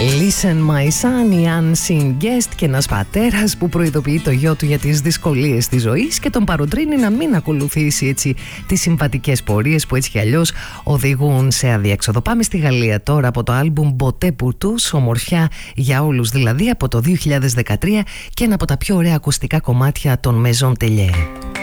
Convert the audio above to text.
Listen my son, η unseen guest, και ένας πατέρας που προειδοποιεί το γιο του για τις δυσκολίες της ζωής και τον παροτρύνει να μην ακολουθήσει έτσι τις συμβατικές πορείες που έτσι κι αλλιώς οδηγούν σε αδιέξοδο. Πάμε στη Γαλλία τώρα από το άλμπουμ Beauté pour tous, ομορφιά για όλους δηλαδή, από το 2013, και ένα από τα πιο ωραία ακουστικά κομμάτια των Maison Tellier.